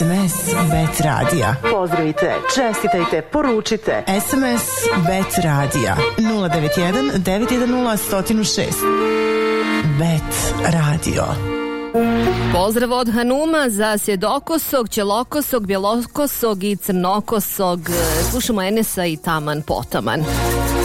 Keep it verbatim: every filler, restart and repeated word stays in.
S M S Bet Radija. Pozdravite, čestitajte, poručite. S M S Bet Radija nula devet jedan devet jedan nula jedan zero šest. Bet Radio. Pozdrav od Hanuma za sjedokosog, ćelokosog, bjelokosog i crnokosog. Slušamo Enesa i Taman Potaman.